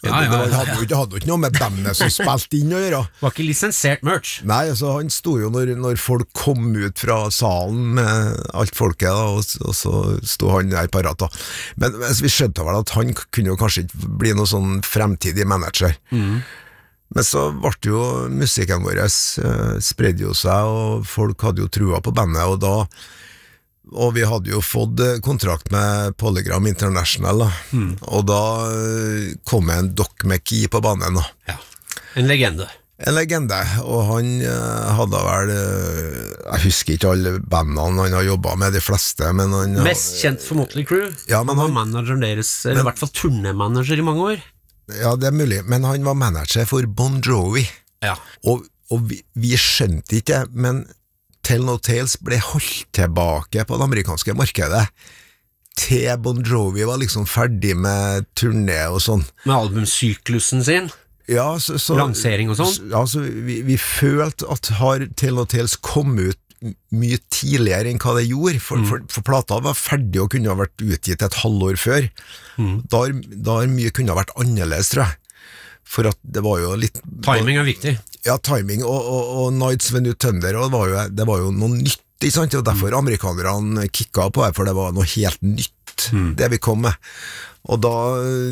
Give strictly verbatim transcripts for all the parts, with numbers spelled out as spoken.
ja, ja, ja. Det hadde jo ikke, hadde jo ikke noe med bandet som spilte inn å gjøre. Det var ikke lisensert merch. Nei, altså han sto jo når, når folk kom ut fra salen med alt folket da, og, og så sto han der parat da. Men, men vi skjønte vel at han kunne jo kanskje ikke bli noe sånn fremtidig manager. Mm. Men så ble jo musikken vår uh, spredde jo seg, og folk hadde jo trua på bandet, og da og vi hadde jo fått kontrakt med Polygram International da. Mm. Og da uh, kom en Doc McGhee på banen da. Ja, en legende. En legende, og han uh, hadde vel uh, jeg husker ikke alle bandene han har jobbet med, de fleste, men han mest kjent for Motley Crue. Ja, men han var han, manageren deres, eller men, i hvert fall turnémanager i mange år. Ja, det er mulig, men han var manager for Bon Jovi. Ja. Og, og vi, vi skjønte ikke, men Tell No Tales ble holdt tilbake på det amerikanske markedet til Bon Jovi var liksom ferdig med turné og sånn. Med albumsyklusen sin? Ja, så, så, lansering og sånn? Ja, så vi, vi følte at har Tell No Tales kommet ut mye tidligere enn hva det gjorde, for, mm. for, for plata var ferdig og kunne ha vært utgitt et halvår før. Mm. Da, da mye kunne ha vært annerledes, tror jeg. For at det var jo litt timing er viktig. Ja, timing og, og, og Nights When You Thunder, og det var jo, det var jo noe nytt, ikke sant? Og derfor amerikanerne kikka på det, for det var noe helt nytt, mm. det vi kom med. Og da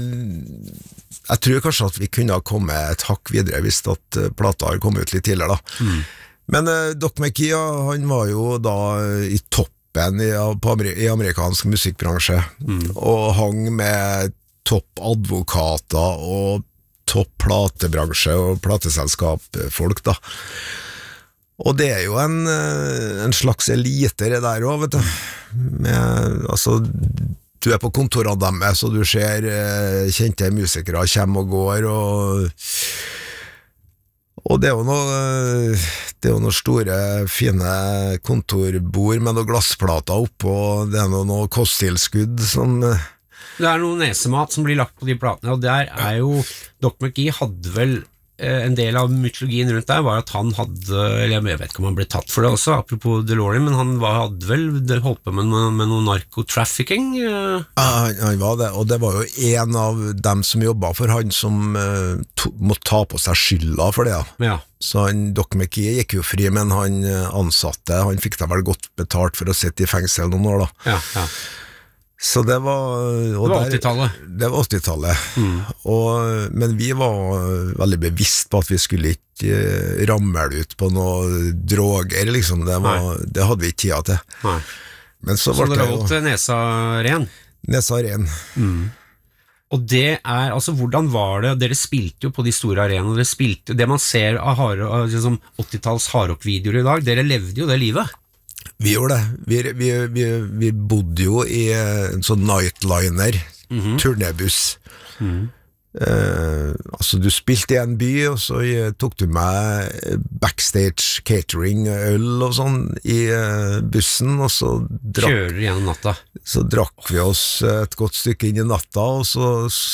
jeg tror kanskje at vi kunne ha kommet et hakk videre hvis at plata har kommet ut litt tidligere da. Mm. Men uh, Doc McGhee, han var jo da i toppen i, på, i amerikansk musikkbransje, mm. og hang med topp advokater og topp platebransje og plateselskap-folk da. Og det er jo en, en slags elite det der også, vet du. Med, altså, du er på kontoret deres, så du ser kjente musikere kommer og går, og, og det er jo noe, det er jo noen store, fine kontorbord med noen glassplater oppå, og det er noe, noe kosttilskudd som det er noe nesemat som blir lagt på de platene, og der er jo Doc McGhee hadde vel eh, en del av mytologien rundt der var at han hadde, eller jeg vet ikke om han ble tatt for det også, apropos DeLorean, men han var, hadde vel holdt på med, med, med noe narkotrafficking. Eh. Ja, han, han var det, og det var jo en av dem som jobbet for han som eh, to, måtte ta på seg skylda for det. Ja. Så han, Doc McGhee gikk jo fri, men han ansatte, han fikk da vel godt betalt for å sitte i fengsel noen år da. Ja, ja. Så det var Det var åttitallet. Det var åttitallet. Mm. Og, men vi var veldig bevisst på at vi skulle ikke ramle ut på noe droger, liksom. Det, var, det hadde vi ikke tida til. Nei. Men så, så dere holdt nesa ren? Nesa ren. Mm. Og det er, altså hvordan var det, dere spilte jo på de store arenaene, dere spilte, det man ser av, hard, av liksom åttitalls hardrock-videoer i dag, dere levde jo det livet. Vi gjorde det. Vi, vi, vi, vi bodde jo i en sånn nightliner, mm-hmm. turnébuss. Mm. Eh, altså, du spilte i en by, og så tok du med backstage catering, øl og sånn i bussen, og så drakk, kjører gjennom natta. Så drakk vi oss et godt stykke inn i natta, og så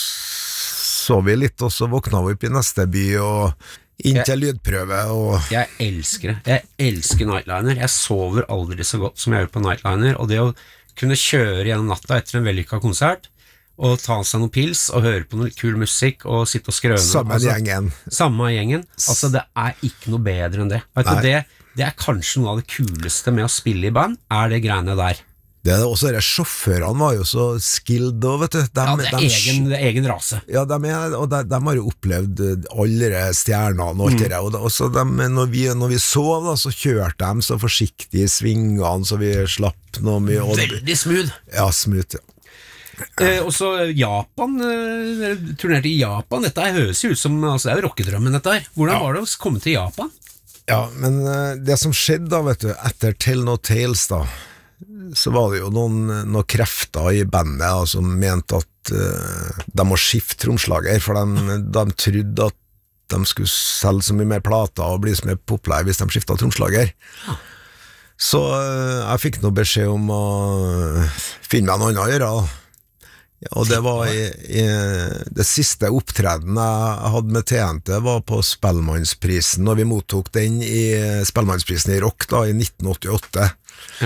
så vi litt, og så våkna vi opp i neste by, og inn til lydprøve og jeg elsker det, jeg elsker nightliner. Jeg sover aldri så godt som jeg gjør på nightliner, og det å kunne kjøre gjennom natta etter en vellykket konsert og ta seg noen pils og høre på noe kul musikk og sitte og skrøne samme altså, gjengen samme gjengen, altså det er ikke noe bedre enn det. Vet du, det, det er kanskje noe av det kuleste med å spille i band, er det greiene der. Det er også, de sjåførene var jo så skilled da, vet du. De, ja, det er, de, egen, det er egen rase. Ja, de, er, og de, de har jo opplevd alle stjernene og alt mm. det, og, og så de, når, vi, når vi sov da, så kjørte de så forsiktig i svingene, så vi slapp noe mye. Og, veldig smooth. Ja, smooth, ja. Eh, og så Japan, eh, turnerte i Japan, dette høres jo ut som, altså det er jo rockedrømmen dette her. Hvordan ja. Var det å komme til Japan? Ja, men uh, det som skjedde da, vet du, etter Tell No Tales da, så var det jo noen, noen krefter i bandet da, som mente at uh, de må skifte tromslager, for de, de trodde at de skulle selge så mye mer plater og bli så mye populære hvis de skiftet tromslager. Ja. Så uh, jeg fikk noe beskjed om å finne meg noe annet å gjøre. Og det var i, i det siste opptreden jeg hadde med T N T var på Spellemannsprisen, og vi mottok den i Spellemannsprisen i rock da, i nitten åttiåtte. Ja.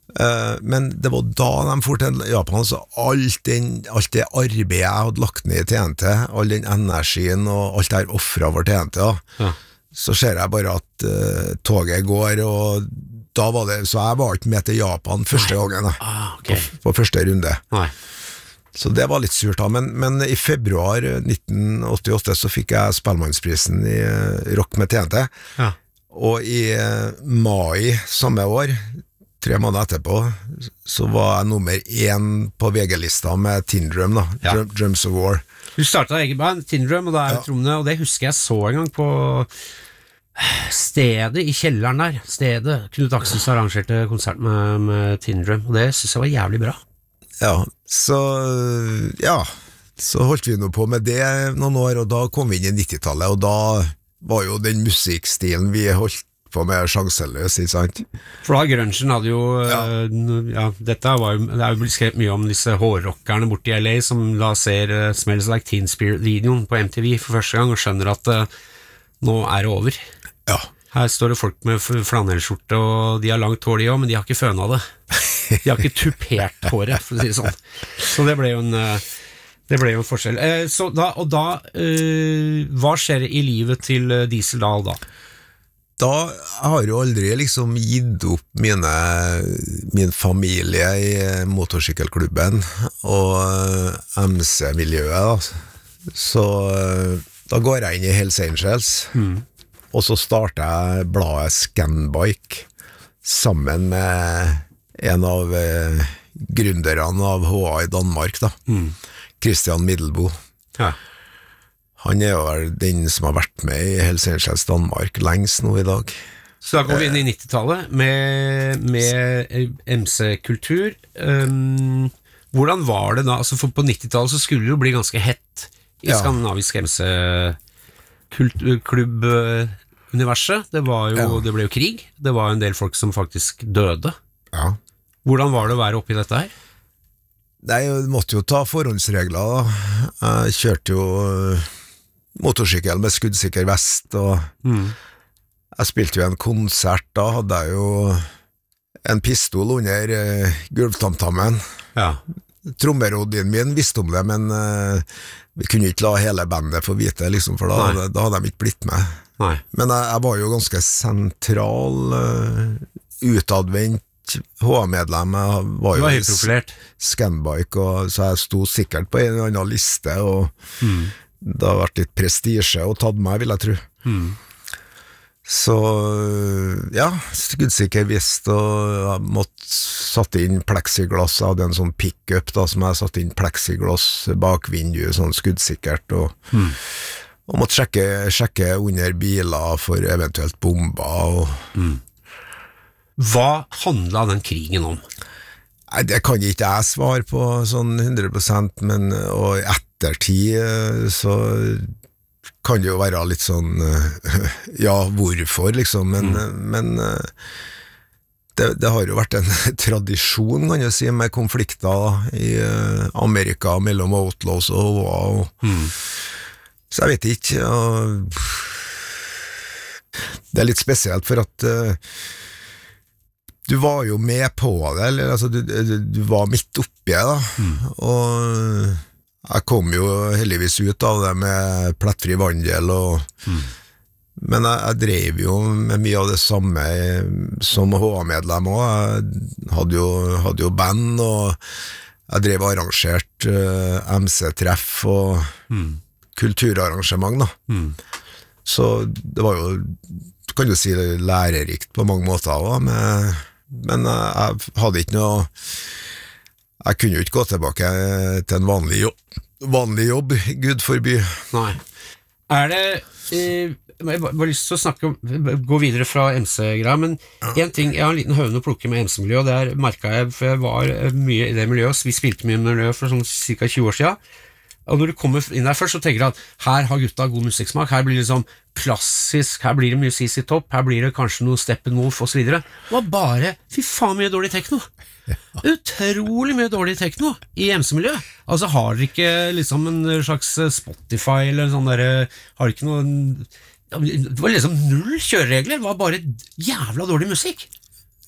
Uh, men det var da de for til Japan, så alt, den, alt det arbeidet jeg hadde lagt ned i T N T, all den energien og alt der offret over T N T, da, ja. Så ser jeg bare at uh, toget går, og da var det, så jeg var ikke med til Japan første Nei. gangen, ah, okay. på, på første runde. Nei. Så det var litt surt da, men, men i februar nitten åttiåtte så fikk jeg Spellemannsprisen i uh, Rock med T N T, ja. Og i uh, mai samme år, tre måneder etterpå, så var jeg nummer én på V G-lista med Tin Drum, da, ja. Drums of War. Du startet eget band, Tin Drum, og, ja. trommene, og det husker jeg så en gang på stedet i kjelleren der, stedet, Knut Aksels arrangerte konsert med, med Tin Drum, og det synes jeg var jævlig bra. Ja, så, ja, så holdt vi nå på med det noen år, og da kom vi inn i nittitallet, og da var jo den musikkstilen vi holdt på med sjanseløs, ikke sant? For da grunchen hadde jo, ja, uh, ja dette var jo, det er jo skrevet mye om disse hårrockerne borte i L A som da ser uh, Smells Like Teen Spirit-videoen på M T V for første gang og skjønner at uh, nå er det over. Ja. Her står det folk med flanellskjorte og de har langt hår de også, men de har ikke føna det. De har ikke tupert håret, for å si det sånn. Så det ble jo en, uh, det ble jo en forskjell. Uh, så da, og da, uh, hva skjer i livet til uh, Diesel Dahl da? Da har jeg jo aldri liksom gitt opp mine, min familie i motorsykkelklubben og M C-miljøet da. Så da går jeg inn i Hells Angels, mm. og så starter jeg bladet Scanbike sammen med en av eh, gründerne av H A i Danmark da, mm. Christian Middelbo. Ja. Han er jo den som har vært med i Hells Angels Danmark lengst nå i dag. Så da går vi inn i nittitallet med, med M C-kultur. Um, hvordan var det da? Altså for på nittitallet så skulle det jo bli ganske hett i ja. skandinavisk M C-klubb-universet. Det, ja. det ble jo krig. Det var en del folk som faktisk døde. Ja. Hvordan var det å være oppi dette her? Nei, jeg måtte jo ta forhåndsregler da. Jeg kjørte jo motorsykkel med skuddsikker vest, og mm. jeg spilte jo en konsert, da hadde jeg jo en pistol under uh, gulvtamtammen. Ja. Trommerodien min visste om det, men uh, vi kunne ikke la hele bandet få vite, liksom, for da, da, da hadde de ikke blitt med. Nei. Men jeg, jeg var jo ganske sentral, uh, utadvendt H A-medlem. Jeg var jo var Scanbike, og så jeg sto sikkert på en eller annen liste, og mm. det har vært litt prestisje og tatt meg, vil jeg tro. Mm. Så ja, skuddsikker vist, og jeg måtte satt inn plexiglass. Jeg hadde en sånn pick-up da, som jeg satt inn plexiglass bak vinduet, sånn skuddsikkert, og, mm. og måtte sjekke, sjekke under biler for eventuelt bomber. Og mm. Hva handlet den krigen om? Nei, det kan ikke jeg svare på sånn hundre prosent, men og i ettertid så kan det jo være litt sånn ja, hvorfor liksom, men, mm. men det, det har jo vært en tradisjon, kan jeg si, med konflikter da, i Amerika mellom outlaws og H A, og mm. så jeg vet ikke, og det er litt spesielt for at du var jo med på det, eller altså, du, du, du var midt oppi da, mm. og jeg kom jo heldigvis ut av det med plettfri vandel, og, mm. men jeg, jeg drev jo med mye av det samme som H A-medlem også. Jeg hadde jo, hadde jo band, og jeg drev arrangert uh, M C-treff og mm. kulturarrangement da. Mm. Så det var jo, kan du si, lærerikt på mange måter også, med men jeg hadde ikke noe jeg kunne jo ikke gå tilbake til en vanlig jobb, vanlig jobb Gud forby. Nei. Er det eh, jeg har bare lyst til å snakke om gå videre fra M C-greia, men ja. En ting, jeg har en liten høvende å plukke med M C-miljøet, og det er merket jeg, for jeg var mye i det miljøet, vi spilte mye med miljøet for sånn cirka tjue år siden, og når du kommer inn der først, så tenker jeg at her har gutta god musikksmak, her blir det liksom klassisk, her blir det mye C C Top, her blir det kanskje noe Steppenwolf og så videre. Det var bare, fy faen mye dårlig tekno. Ja. Utrolig mye dårlig tekno i M C-miljøet. Altså har dere ikke liksom en slags Spotify eller sånn der, har dere ikke noen, det var liksom null kjøreregler, det var bare jævla dårlig musikk.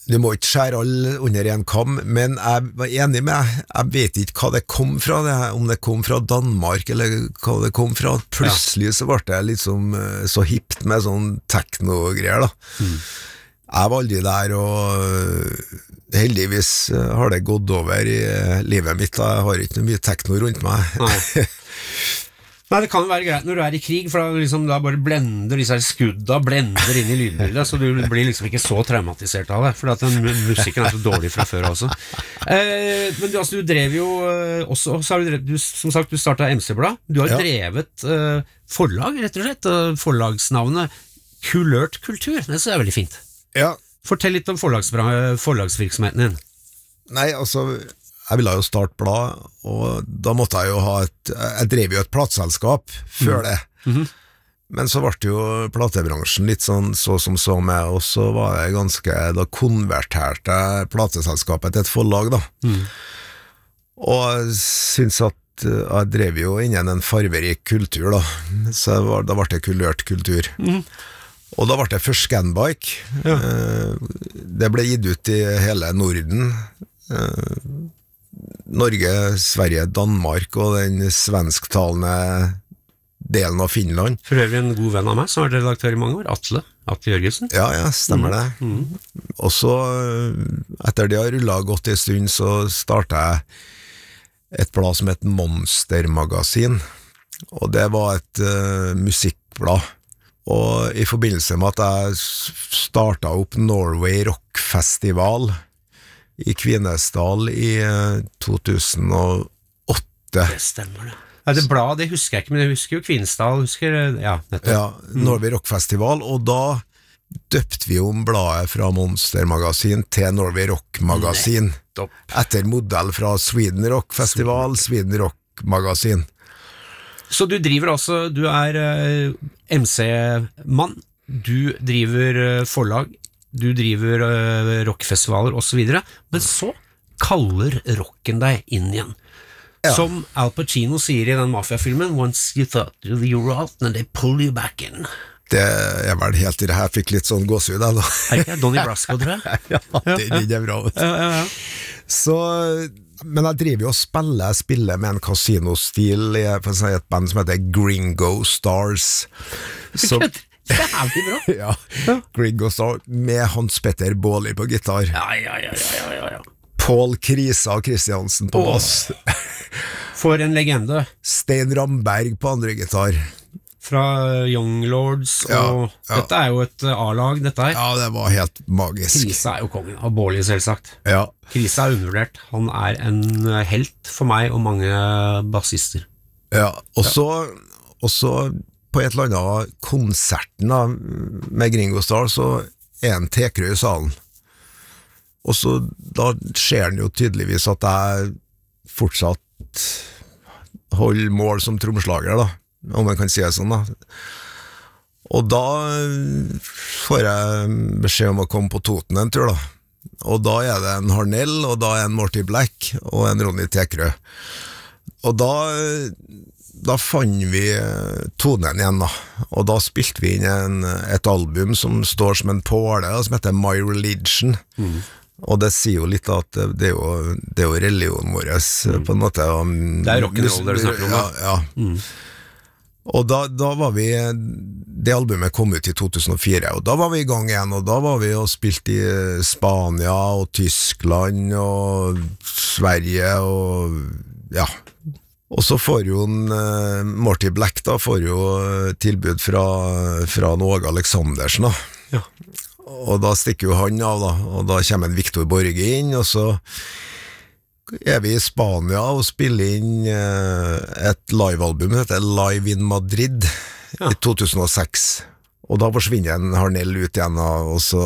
du må ikke skjære alle under en kam, men jeg var enig med deg, jeg vet ikke hva det kom fra, det, om det kom fra Danmark, eller hva det kom fra. Plutselig så ble det liksom så hipt med sånn tekno-greier da. Mm. Jeg var aldri der, og heldigvis har det gått over i livet mitt, da. Jeg har ikke mye tekno rundt meg. Nei. Nei, det kan jo være greit når du er i krig, for da, liksom, da bare blender disse her skudda, blender inn i lydbildet, så du blir liksom ikke så traumatisert av det, for at den musikken er så dårlig fra før også. Eh, men du, altså, du drev jo også, så har du, drevet, du, som sagt, du startet M C-blad, du har ja. drevet eh, forlag, rett og slett, forlagsnavnet Kulørt Kultur, det så er veldig fint. Ja. Fortell litt om forlagsvirksomheten din. Nei, altså... Jeg ville jo starte blad, og da måtte jeg jo ha et... Jeg drev jo et plateselskap før det. Mm-hmm. Men så ble det jo platebransjen litt sånn så som så med, og så var jeg ganske... Da konverterte jeg plateselskapet til et forlag, da. Mm. Og jeg synes at jeg drev jo innen en farverik kultur, da. Så var, da ble det kulørt kultur. Mm. Og da ble det først Scanbike. Ja. Det ble gitt ut i hele Norden. Norge, Sverige, Danmark og den svensktalende delen av Finland. For øvrig en god venn av meg som har vært redaktør i mange år, Atle, Atle Jørgensen. Ja, ja, stemmer mm. det. Mm. Og så, etter det har rullet godt en stund, så startet jeg et blad som het Monster-magasin, og det var et uh, musikkblad. Og i forbindelse med at jeg startet opp Norway Rock Festival i Kvinesdal i to tusen og åtte. Det stemmer det. Ja, det bladet, det husker jeg ikke, men jeg husker jo Kvinesdal, husker, ja, nettopp. Ja, Norway Rock Festival, og da døpte vi om bladet fra Monster Magasin til Norway Rock Magasin. Nettopp. Etter modell fra Sweden Rock Festival, Sweden Rock Magasin. Så du driver altså, du er uh, M C-mann, du driver uh, forlag, du driver uh, rockfestivaler og så videre, men så kaller rocken deg inn igjen. Ja. Som Al Pacino sier i den mafiafilmen, once you thought you were out, and they pull you back in. Det er vel helt i det her, fikk litt sånn gåsehud da. Er ikke Donnie Brasco, tror jeg? Ja, det, det er bra. Ja, ja, ja. Så, men jeg driver jo og spiller, jeg spiller med en kasinostil i et band som heter Gringo Stars. Så jævlig bra. Ja, Gringo Star med Hans Petter Baarli på gitar. Ja, ja, ja, ja, ja, ja. Paul Krisa Kristiansen på bass. For en legende. Stein Ramberg på andre gitar. Fra Young Lords, og ja, ja. Dette er jo et A-lag, dette her. Ja, det var helt magisk. Krisa er jo kongen, og Baarli selvsagt. Ja. Krisa er undervurdert. Han er en helt for meg og mange bassister. Ja, og så... Og så på et eller annet konserten da, med Gringo Star, så er en tekrø i salen. Og så da skjer den jo tydeligvis at jeg fortsatt holder mål som tromslager, da, om man kan si det sånn da. Og da får jeg beskjed om å komme på Toten en tur da. Og da er det en Harnell, og da er en Morty Black, og en Ronny Tekrø. Og da... Da fant vi tonen igjen da, og da spilte vi inn en, et album som står som en påle, som heter My Religion, mm. og det sier jo litt at det er jo, det er jo religionen vår, mm. på en måte. Og, det er rock'n'roll det du snakker om da. Ja, ja. Mm. Og da, da var vi, det albumet kom ut i to tusen og fire, og da var vi i gang igjen, og da var vi og spilte i Spania og Tyskland og Sverige og ja. Og så får jo en, uh, Morty Black da, får jo tilbud fra, fra Åge Aleksandersen da. Ja. Og da stikker jo han av da, og da kommer en Victor Borge inn, og så er vi i Spania og spiller inn uh, et livealbum som heter Live in Madrid ja. I to tusen og seks. Og da forsvinner en Harnell ut igjen da, og så...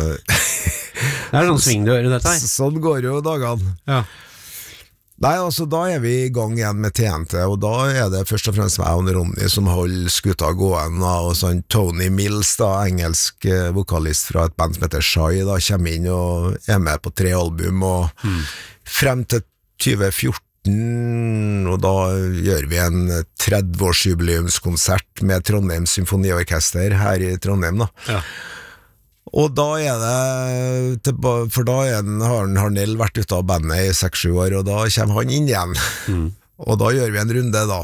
Det er sånn svingdør i dette her. Sånn går jo dagene. Ja. Nei, altså da er vi i gang igjen med T N T, og da er det først og fremst meg og Ronny som holder skuta gående, og sånn Tony Mills, da, engelsk eh, vokalist fra et band som heter Shai, da, kommer inn og er med på tre album, og mm. frem til tjue fjorten, og da gjør vi en tretti-årsjubileumskonsert med Trondheim Symfoniorkester her i Trondheim, da. Ja. Og da er det tilba- For da er den, har han Harnell vært ute av bandet i seks-sju år, og da kommer han inn igjen. Mm. Og da gjør vi en runde da.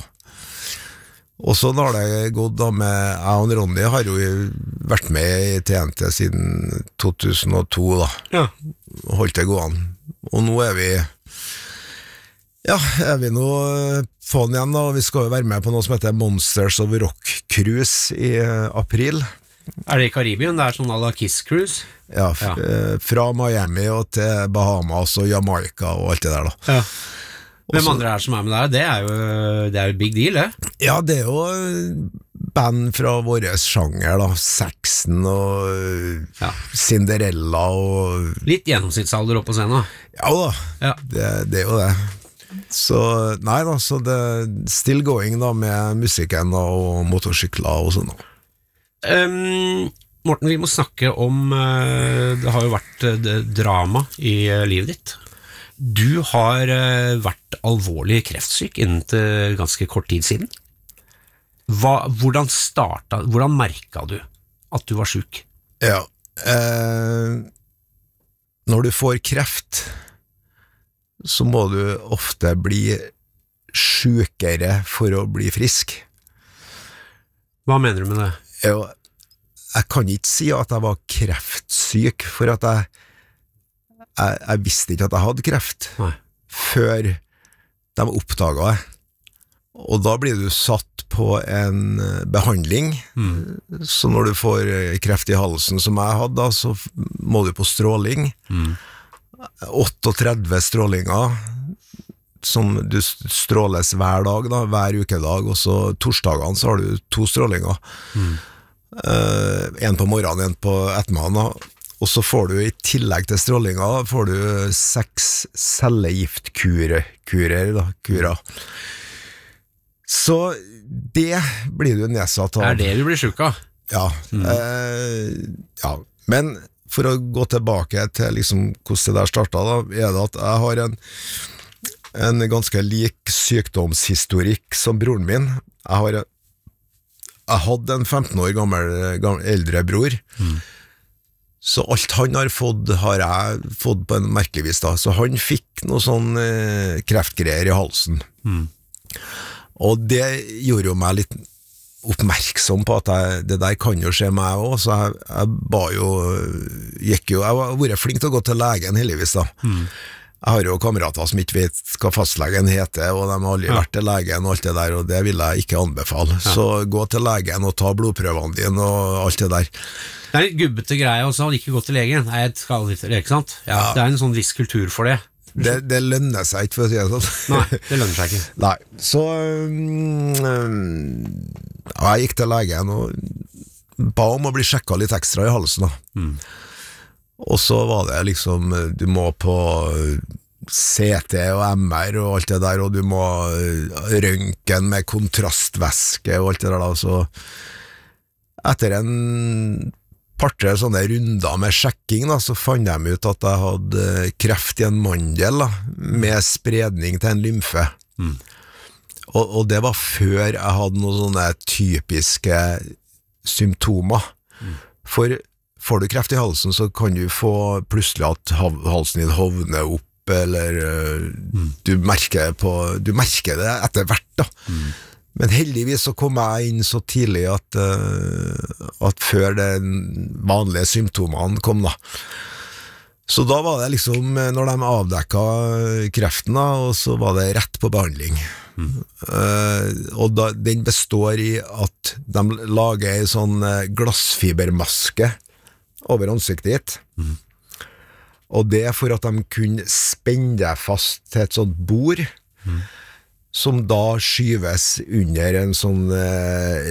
Og så har det gått da med jeg og Ronny har jo vært med i T N T siden to tusen og to da. Ja. Holdt det gående. Og nå er vi Ja, er vi nå på den igjen da, og vi skal jo være med på noe som heter Monsters of Rock Cruise i april. Er det i Karibien? Det er sånn à la Kiss Cruise? Ja, f- Ja. eh, fra Miami og til Bahamas og Jamaica og alt det der da. Ja. Hvem Også- andre er det som er med der? Det er jo, det er jo big deal, det. Ja, det er jo band fra vår sjanger da, Saxon og Ja. Cinderella og Litt gjennomsnittsalder opp på scenen. ja da, Ja. det, det er jo det. Så nei da, så det er still going da med musikken da, og motorsykler og sånn da. Um, Morten, vi må snakke om uh, Det har jo vært uh, det- drama i uh, livet ditt. Du har uh, vært alvorlig kreftsyk innen til ganske kort tid siden. Hva, hvordan starta, hvordan merka du at du var syk? Ja, eh, når du får kreft, så må du ofte bli sjukere for å bli frisk. Hva mener du med det? Jeg, jeg kan ikke si at jeg var kreftsyk, for at jeg, jeg, jeg visste ikke at jeg hadde kreft, Nei. før de oppdaget det. Og da blir du satt på en behandling, Mm. så når du får kreft i halsen som jeg hadde, da, så må du på stråling. Mm. trettioåtte strålinger, som du stråles hver dag, da, hver ukedag, og så torsdagene så har du to strålinger. Mm. Uh, en på morgenen, en på ettermiddagen, da. Og så får du i tillegg til strålinga, får du seks cellegiftkurer, kurer, da, kurer. Så det blir du nedsatt av. Er det du blir syk av? Ja, eh, ja. Men for å gå tilbake til liksom hvordan det der startet da, er det at jeg har en, en ganske lik sykdomshistorikk som broren min. Jeg har jeg hadde en femten år gammel, gammel eldre bror, mm. så alt han har fått, har jeg fått på en merkelig vis da. Så han fikk noe sånn eh, kreftgreier i halsen. Mm. Og det gjorde jo meg litt oppmerksom på at jeg, det der kan jo skje meg også, så jeg, jeg ba jo, gikk jo, jeg har vært flink til å gå til legen heldigvis da. Mm. Jeg har jo kamerater som ikke vet hva fastlegen heter, og de har aldri ja. vært til legen og alt det der, og det vil jeg ikke anbefale. Ja. Så gå til legen og ta blodprøvene dine og alt det der. Det er litt gubbete greie også, å ikke gå til legen. Nei, jeg skal aldri til legen, ikke sant? Ja, ja. Det er en sånn viss kultur for det. Det, det lønner seg ikke, for å si det sånn. Nei, det lønner seg ikke. Nei, så um, jeg gikk til legen og ba om å bli sjekket litt ekstra i halsen da. Mm. Og så var det liksom, du må på C T og M R og alt det der, og du må røntgen med kontrastvæske og alt det der da, så etter en par-tre sånne runder med sjekking da, så fant de ut at jeg hadde kreft i en mandel da, med spredning til en lymfe. Mm. Og, og det var før jeg hadde noen sånne typiske symptomer. Mm. For får du kreft i halsen, så kan du få plutselig at halsen din hovner opp, eller mm. du, merker på, du merker det etter hvert da. Mm. Men heldigvis så kom jeg inn så tidlig at, uh, at før de vanlige symptomene kom da. Så da var det liksom, når de avdekket kreften da, og så var det rett på behandling. Mm. Uh, og da, den består i at de lager en sånn glassfibermaske over ansiktet ditt. Mm. Og det er for at de kunne spenne deg fast til et sånt bord, mm. som da skyves under en sånn eh,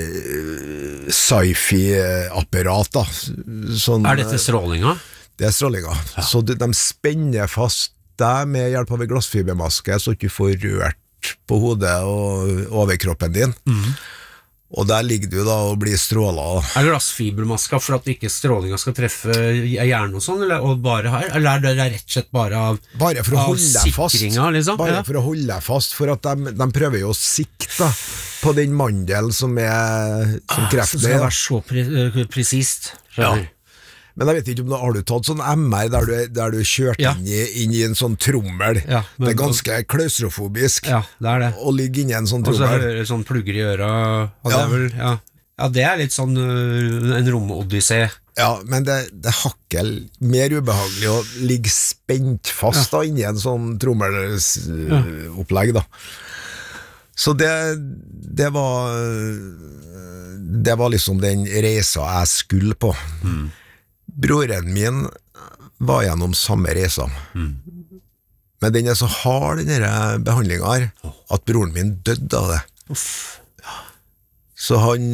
sci-fi-apparat da. Sånn, er dette strålinga? Det er strålinga. Ja. Så de, de spenner fast deg med hjelp av en glassfibermaske, så du får rørt på hodet og overkroppen din. Mm. Og der ligger du da og blir strålet. Er glassfibermaska for at ikke strålinga skal treffe hjernen og sånn, eller, og bare her, eller er det rett og slett bare av, bare for å av holde deg fast, liksom? bare ja. for å holde deg fast, for at de, de prøver jo å sikte på den mandelen som er som kreften ah, som skal være så pre presist. Ja. Men jeg vet ikke om du har du tatt sånn M R der du, der du kjørt Ja. inn, i, inn i en sånn trommel. Ja, men- det er ganske klaustrofobisk Ja, det er det. å ligge inni en sånn Og så trommel. hører sånn plugger i øra, og det Ja. er vel, ja. Ja, det er litt sånn øh, en romodyssé. Ja, men det, det hakker mer ubehagelig å ligge spent fast da, inni en sånn trommelopplegg da. Så det, det var det var liksom den reisa jeg skulle på. Mm. Broren min var gjennom samme reisa. Mm. Men den er så hard, den der behandlingen her, at broren min døde av det. Uff. Så han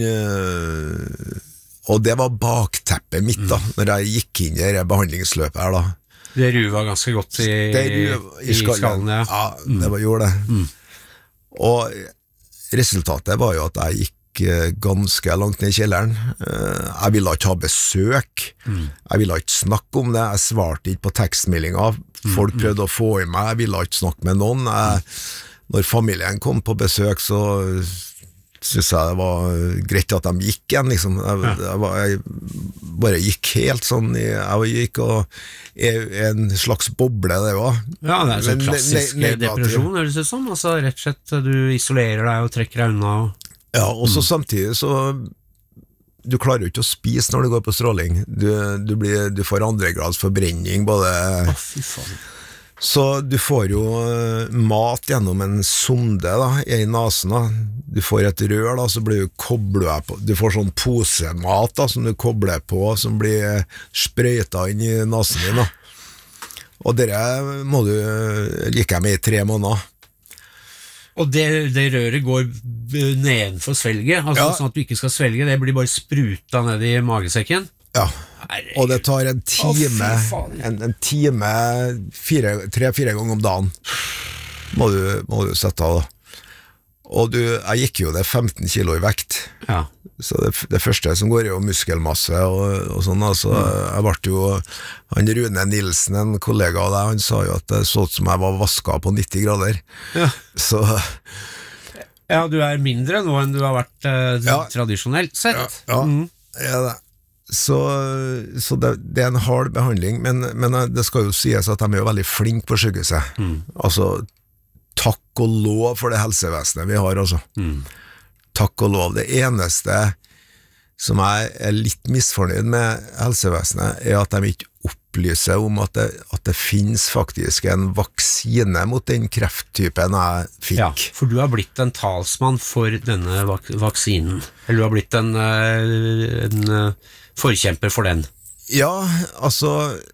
og det var bakteppet mitt da, mm. når jeg gikk inn i det behandlingsløpet her da. Det ruva ganske godt i, ruv, i, i skallen, ja. Ja, det var, gjorde det. Mm. Og resultatet var jo at jeg gikk ganske langt ned i kjelleren. Jeg ville ikke ha besøk. Mm. Jeg ville ikke snakke om det. Jeg svarte ikke på tekstmeldinger. Folk mm. prøvde å få i meg. Jeg ville ikke snakke med noen. Jeg, når familien kom på besøk, så synes jeg det var greit at de gikk igjen, liksom. Jeg, ja. jeg, var, jeg bare gikk helt sånn, jeg gikk og i en slags boble det var. Ja, det er sånn klassisk ne- depresjon, høres det som. Altså, rett og slett, du isolerer deg og trekker deg unna. Og... Ja, og så mm. samtidig så du klarer jo ikke å spise når du går på stråling. Du, du, blir, du får andregrads forbrenning, både... Å, fy faen. Så du får jo mat gjennom en sonde da, i nasen da. Du får et rør da, så blir du koblet på. Du får sånn posemat da, som du kobler på, som blir sprøytet inn i nasen din da. Og dere må du like med i tre måneder. Og det, det røret går nedenfor svelget, altså ja. Sånn at du ikke skal svelge, det blir bare spruta ned i magesekken. Ja, og det tar en time, oh, en, en time fire, tre-fire ganger om dagen må du, må du sette av da. Og du, jeg gikk jo det femten kilo i vekt, ja. Så det, det første som går er jo muskelmasse og, og sånn, altså, mm. jeg ble jo, han Rune Nilsen, en kollega av deg, han sa jo at det så ut som jeg var vasket på nitti grader, ja. Så ja, du er mindre nå enn du har vært eh, ja. Tradisjonelt sett. Ja, ja. Mm. Ja det Så, så det, det er en hard behandling, men, men det skal jo sies at de er jo veldig flinke på sykehuset. Mm. Altså, takk og lov for det helsevesenet vi har, altså. Mm. Takk og lov. Det eneste som jeg er litt misfornøyd med helsevesenet, er at de ikke opplyser om at det, at det finnes faktisk en vaksine mot den krefttypen jeg fikk. Ja, for du har blitt en talsmann for denne vak- vaksinen. Eller du har blitt en... en forkjemper for den. Ja, altså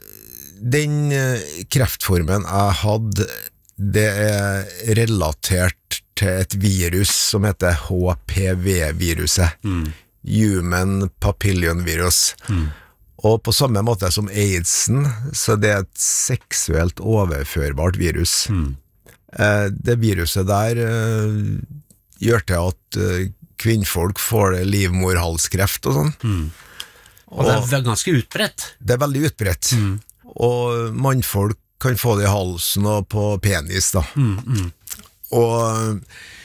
den kreftformen jeg hadde, det er relatert til et virus som heter H P V-viruset, mm. Human Papillon-virus. Mm. Og på samme måte som AIDSen, så det er et seksuelt overførbart virus. Mm. Det viruset der gjør til at kvinnfolk får livmorhalskreft og sånn. Mm. Og, og det er ganske utbredt. Det er veldig utbredt. Mm. Og mannfolk kan få det i halsen og på penis da. Mm, mm. Og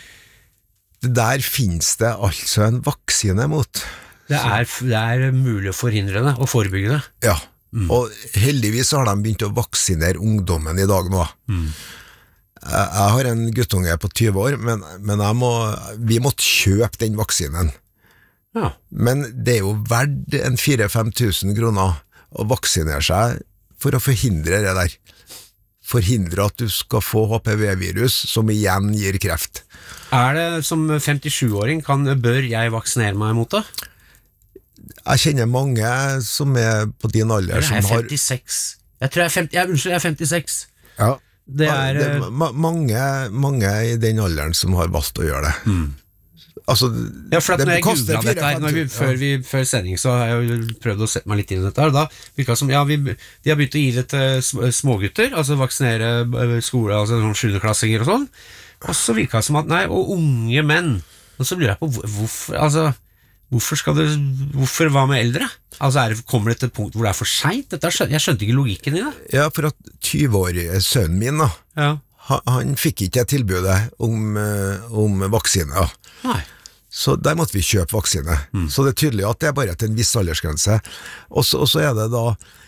det der finnes det altså en vaksine mot. Det er, det er mulig å forhindre det, og forebygge det. Ja, mm. og heldigvis har de begynt å vaksinere ungdommen i dag nå. Mm. Jeg, jeg har en guttunge på tyve år, men, men jeg må, vi måtte kjøpe den vaksinen. Ja. Men det er jo verdt en fire-fem tusen kroner å vaksinere seg for å forhindre det der. Forhindre at du skal få H P V-virus som igjen gir kreft. Er det som femtisju-åring, kan, bør jeg vaksinere meg mot det? Jeg kjenner mange som er på din alder jeg som er har... femtiseks. Jeg tror jeg er femti, jeg, unnskyld, jeg er femtiseks. Ja, det er, det er ma- mange, mange i den alderen som har valgt å gjøre det. Mm. Altså, ja, for at når jeg koster googlet dette her, når vi, før, vi, før sending, så har jeg jo prøvd å sette meg litt inn i dette her, og da virket det som, ja, vi, de har begynt å gi det til smågutter, altså vaksinere skole, altså sånn sjuendeklassinger og sånn, og så virket det som at, nei, og unge menn, og så lurer jeg på, hvorfor, altså, hvorfor skal det, hvorfor hva med eldre? Altså, er det, kommer det til et punkt hvor det er for sent? Dette, jeg skjønte ikke logikken i det. Ja, for at tyve-årige sønnen min da, ja. han, han fikk ikke tilbudet om, om vaksiner. Nei. Så der måtte vi kjøpe vaksine. Mm. Så det er tydelig at det er bare til en viss aldersgrense. Og så, og så er det da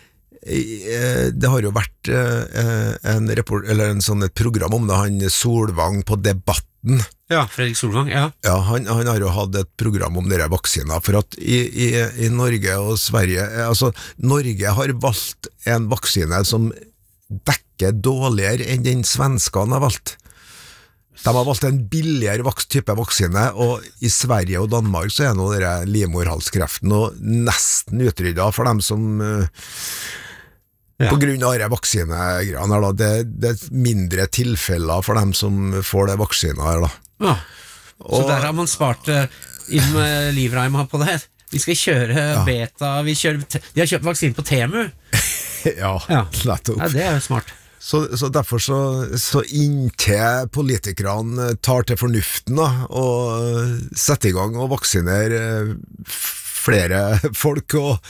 det har jo vært en, report, eller en sånn et program om det, han Solvang på Debatten. Ja, Fredrik Solvang, ja. Ja, han, han har jo hatt et program om dere vaksiner, for at i, i, i Norge og Sverige, altså Norge har valgt en vaksine som dekker dårligere enn den svenskene har valgt. De har valgt en billigere vaks, type vaksine, og i Sverige og Danmark så er nå dere livmorhalskreften og nesten utryddet for dem som uh, ja. På grunn av disse vaksinegreiene da, det, det er mindre tilfeller for dem som får det vaksinen her da. Ja. Så og, der har man spart uh, inn med livreima på det. Vi skal kjøre ja. beta, vi kjører, de har kjøpt vaksinen på Temu. ja, ja, nettopp. Ja, det er jo smart. Så, så derfor så, så inntil politikerne tar til fornuften da, og setter i gang og vaksinerer flere folk og,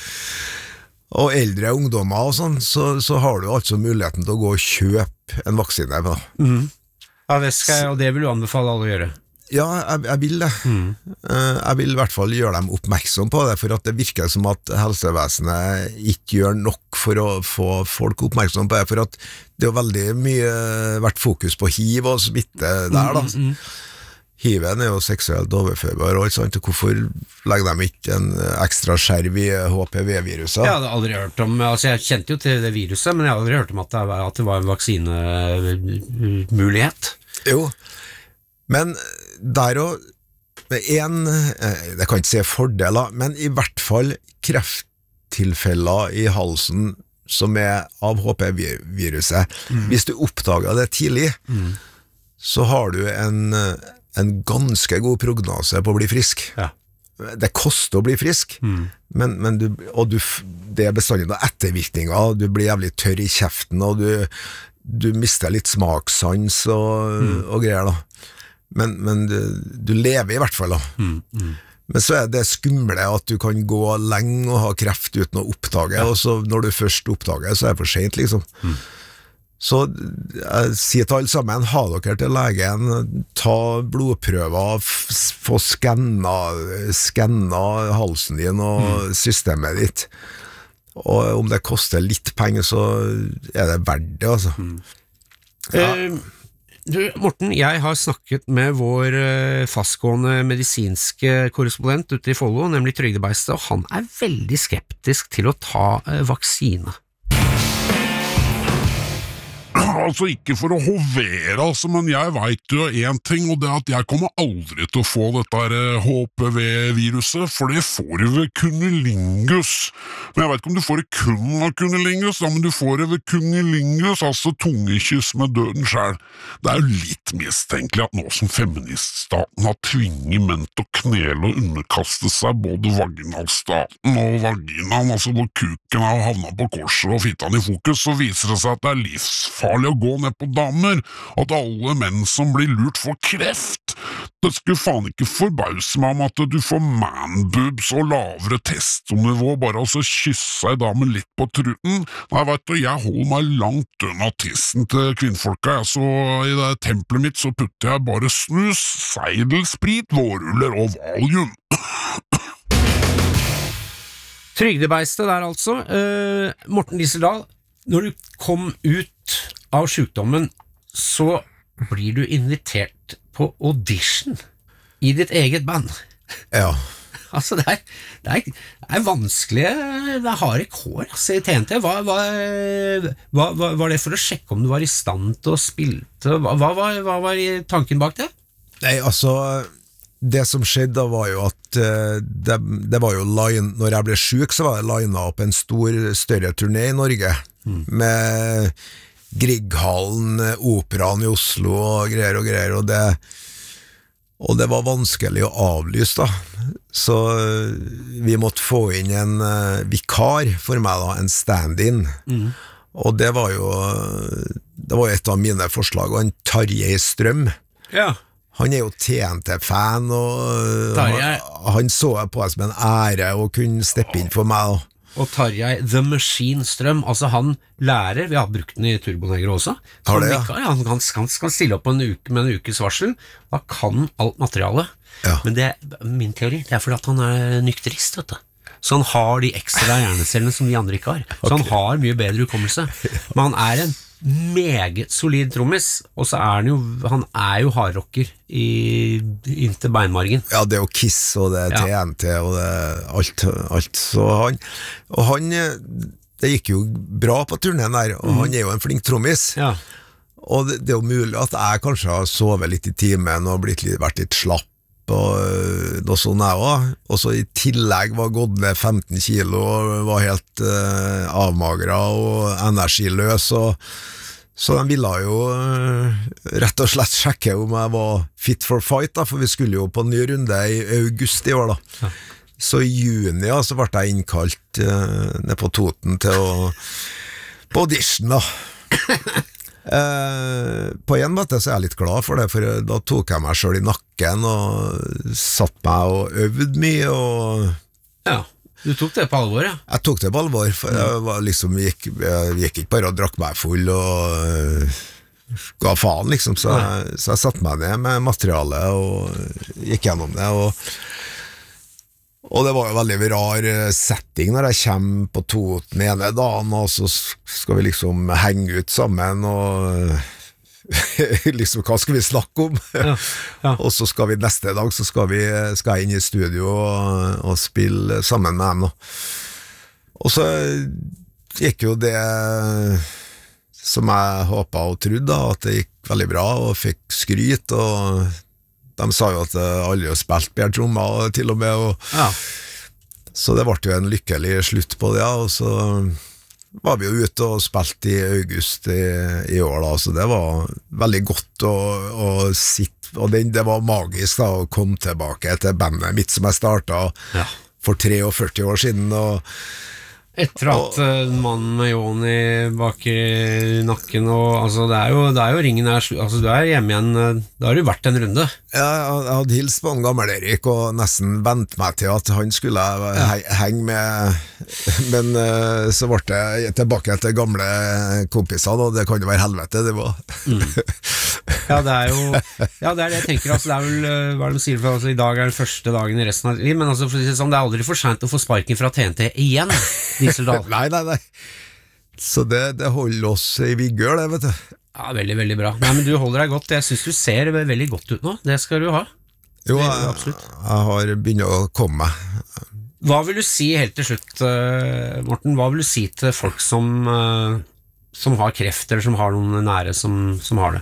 og eldre ungdommer og sånn, så, så har du altså muligheten til å gå og kjøpe en vaksine. Da. Mm. Ja, det skal jeg, og det vil du anbefale alle å gjøre. Ja, jeg, jeg vil det. Mm. Jeg vil i hvert fall gjøre dem oppmerksom på det, for at det virker som at helsevesenet ikke gjør nok for å få folk oppmerksom på det, for at det er veldig mye vært fokus på hiv og smitte der da. Mm, mm. Hiven er jo seksuelt overførbar, og hvorfor legger de ikke en ekstra skjerv i H P V-viruset? Jeg hadde aldri hørt om, altså jeg kjente jo til det viruset, men jeg hadde aldri hørt om at det var, at det var en vaksinemulighet. Jo, men der og en, det kan ikke si fordeler, men i hvert fall krefttilfeller i halsen som er av H P V-viruset. Mm. Hvis du oppdager det tidlig, mm. så har du en, en ganske god prognose på å bli frisk. Ja. Det koster å bli frisk, mm. men, men du, og du, det er bestandig noen ettervirkninger, du blir jævlig tørr i kjeften, og du, du mister litt smakssans og, mm. og greier da. Men, men du, du lever i hvert fall da. Mm, mm. Men så er det skumle at du kan gå lenge og ha kreft uten å oppdage, ja. Og så når du først oppdager, så er det for sent liksom. Mm. Så jeg sier til alle sammen, ha dere til legen, ta blodprøver, få skanna, skanna halsen din og mm. systemet ditt. Og om det koster litt penger, så er det verdt det, altså. Mm. Ja. Um. Du, Morten, jeg har snakket med vår fastgående medisinske korrespondent ute i Follo, nemlig Trygdebeistet, og han er veldig skeptisk til å ta vaksine. Altså ikke for å hovere, altså, men jeg vet jo en ting, og det er at jeg kommer aldri til å få dette H P V-viruset, for det får du ved cunnilingus. Men jeg vet ikke om du får det kun av cunnilingus, da, men du får det ved cunnilingus, altså tungekyss med døden selv. Det er jo litt mistenkelig at nå som feministstaten har tvinget menn til å knele og underkaste seg både vaginalstaten og vaginaen, altså hvor kuken har havnet på korset og fittan i fokus, så viser det seg at det er livsfarlig å gå ned på damer, at alle menn som blir lurt får kreft. Det skulle faen ikke forbause meg om at du får man-boobs og lavere testonivå bare altså kysse ei dame litt på truten. Nei, vet du, jeg holder meg langt unna tissen til kvinnfolka, jeg, så i det tempelet mitt så putter jeg bare snus, seidelsprit, vårruller og valium. Trygdebeistet der altså. Uh, Morten Dieseldal, når du kom ut av sykdommen, så blir du invitert på audition i ditt eget band. Ja. Altså, det er, det er, det er vanskelig, det er harde kår, altså, i T N T. Hva, hva, hva, var det for å sjekke om du var i stand til å spille? Hva, hva, hva var tanken bak det? Nei, altså, det som skjedde da var jo at uh, det, det var jo line, når jeg ble syk, så var det linet opp en stor, større turné i Norge, mm. med Grieghallen, Operaen i Oslo og greier og greier, og det, og det var vanskelig å avlyse da, så vi måtte få inn en uh, vikar for meg da, en stand-in, mm. og det var jo det var et av mine forslag, og en Tarjei Strøm, ja. Han er jo T N T-fan, og han, han så på det som en ære å kunne steppe inn for meg da. og Tarjei The Machine Strøm, altså han lærer, vi har brukt den i Turbonegro også, Har det, ja. Mikael, ja, han kan, kan, kan stille opp på en uke med en ukes varsel, da kan alt materialet, Ja. men det er min teori, det er fordi at han er nykterist, vet du. Så han har de ekstra hjernecellene som vi andre ikke har, så han har mye bedre hukommelse, men han er en meget solid trommis, og så er han jo, han er jo hardrocker i, inntil beinmargen. Ja, det er jo Kiss, og det er Ja. T N T, og det er alt, alt. Så han, og han, det gikk jo bra på turnéen der, og han er jo en flink trommis. Ja. Og det, det er jo mulig at jeg kanskje har sovet litt i timen og blitt litt, vært litt slapp, og øh, noe sånt jeg også. Og så i tillegg var gått ned femten kilo, og var helt øh, avmagra og energiløs, og så de ville jo øh, rett og slett sjekke om jeg var fit for fight, da, for vi skulle jo på en ny runde i august i år da. Ja. Så i juni ja, så ble jeg innkalt øh, ned på Toten til å på audition da. eh, på en måte så er jeg litt glad for det, for da tok jeg meg selv i nakken og satt meg og øvde mye, og Ja, du tok det på alvor, ja. jeg tok det på alvor, for jeg var liksom, gikk, jeg gikk ikke bare og drakk meg full og øh, ga faen liksom, så jeg, så jeg satt meg ned med materialet og gikk gjennom det, og, og det var jo veldig rar setting når jeg kommer på Toten ene dagen, og så skal vi liksom henge ut sammen, og liksom, hva skal vi snakke om? Ja, ja. Og så skal vi neste dag, så skal vi skal jeg inn i studio og, og spille sammen med dem nå. Og så gikk jo det som jeg håpet og trodde da, at det gikk veldig bra, og fikk skryt, og de sa jo at alle har spilt bedre trommer til og med, og Ja. så det ble jo en lykkelig slutt på det, ja, og så var vi jo ute og spilte i august i, i år da, så det var veldig godt å, å sitte, og det, det var magisk da, å komme tilbake til bandet mitt som jeg startet Ja. for førti år siden, og Etter at uh, mannen med Joni bak i nakken og, altså, det er jo, det er jo ringen her, altså, du er hjemme igjen, uh, da har du vært en runde. ja, jeg hadde hilst på en gammel Erik og nesten vent meg til at han skulle he henge med, men uh, så ble det tilbake til gamle kompiser, og det kan jo være helvete, det var. Mm. Ja, det er jo, ja, det er det jeg tenker, altså, det er vel, uh, hva er det de sier, for, altså, i dag er den første dagen i resten av livet, men altså, for å si det sånn, det er aldri for sent å få sparken fra T N T igjen, Dieseldal. Nei, nei, nei. Så det, det holder oss i vigør, det, vet du. Ja, veldig, veldig bra. Nei, men du holder deg godt, jeg synes du ser veldig godt ut nå, det skal du ha. Jo, Det- jeg, absolutt. jeg har begynt å komme meg. Hva vil du si helt til slutt, uh, Morten, hva vil du si til folk som, uh, som har kreft, eller som har noen nære som, som har det?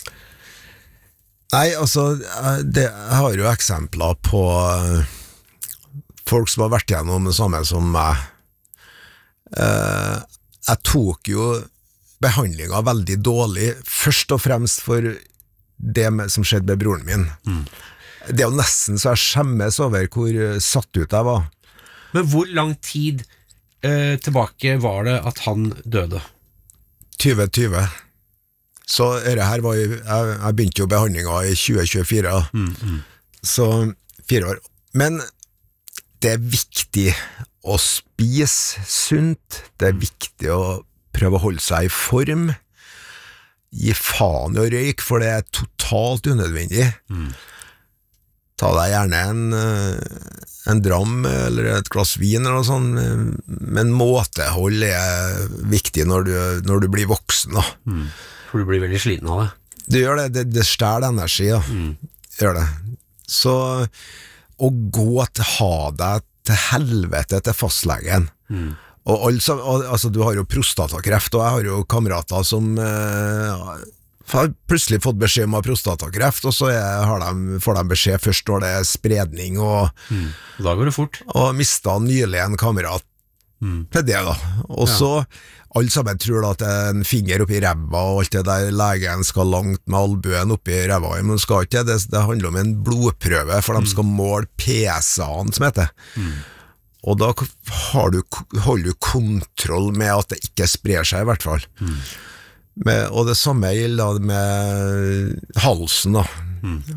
Nei, altså, jeg- det, jeg har jo eksempler på eh, folk som har vært gjennom det samme som meg. Eh, jeg tok jo behandlinga veldig dårlig, først og fremst for det med, som skjedde med broren min. Mm. Det er jo nesten så jeg skjemmes over hvor satt ut jeg var. Men hvor lang tid uh, tilbake var det at han døde? tjue tjue. Så dette her var jo, jeg, jeg begynte jo behandlinga i tjue tjuefire, Mm, mm. så fire år. Men det er viktig å spise sunt, det er viktig å prøve å holde seg i form, gi faen i å røyke, for det er totalt unødvendig. Mm. Ta deg gjerne en, eh, en dram eller et glass vin eller noe sånt, men måtehold er viktig når du, når du blir voksen da. Mm. For du blir veldig sliten av det. Du gjør det, det, det stjæler energi, ja. Mm. Gjør det. Så å gå til ha deg til helvete til fastlegen. Mm. Og altså, altså, du har jo prostatakreft, og jeg har jo kamerater som eh, har plutselig fått beskjed om å ha prostatakreft, og så er, har de, får de beskjed først når det er spredning, og, Mm. Da går det fort. og mistet nylig en kamerat Mm. til det da. Og Ja. så alle sammen tror da at det er en finger oppi ræva og alt det der, legen skal langt med albuen oppi ræva, men det skal ikke det, det handler om en blodprøve, for de skal måle P S A-en som heter. Mm. Og da har du, holder du kontroll med at det ikke sprer seg i hvert fall. Mm. Med, og det samme gjelder da med halsen da. Mm.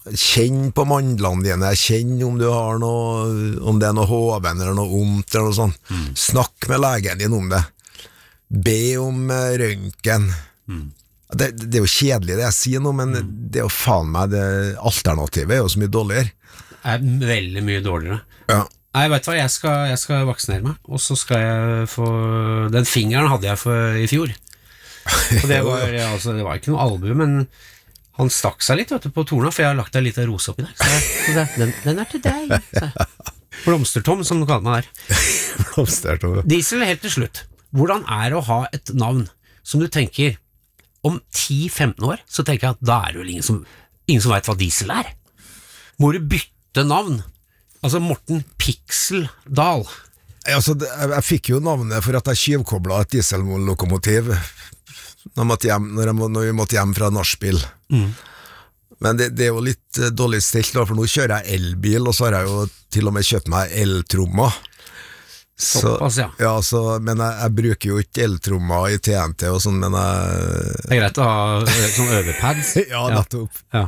kjenn på mandlene dine, kjenn om du har noe, om det er noe hoven eller noe omt eller noe sånt. Mm. Snakk med legen din om det. Be om røntgen. Mm. Det, det er jo kjedelig det jeg sier nå, men mm. det er jo faen meg det alternativet er jo så mye dårligere. Det er veldig mye dårligere. Ja. Nei, vet du hva, jeg skal, jeg skal vaksinere meg, og så skal jeg få... Den fingeren hadde jeg for i fjor. Og det var, altså, det var ikke noe albue, men han stakk seg litt, vet du, på torna, for jeg har lagt deg litt rose oppi der. Så jeg, så det, den, den er til deg. Så. Blomstertom, som du kaller meg der. Blomstertom. Diesel, helt til slutt. Hvordan er det å ha et navn som du tenker, om ti til femten år, så tenker jeg at da er det vel ingen som, ingen som vet hva Diesel er. Må du bytte navn? Altså Morten Pixeldal. Altså, jeg, jeg fikk jo navnet for at jeg skyvkoblet et diesellokomotiv når, hjem, når, jeg, når vi måtte hjem fra nachspiel. Mm. Men det, det er jo litt dårlig stilt, for nå kjører jeg elbil, og så har jeg jo til og med kjøpt meg eltrommer. Så, Såpass, ja. Ja, så, men jeg, jeg bruker jo ikke eltrommer i T N T og sånn, men jeg... Det er greit å ha sånn øvepads. Ja, nettopp. Ja.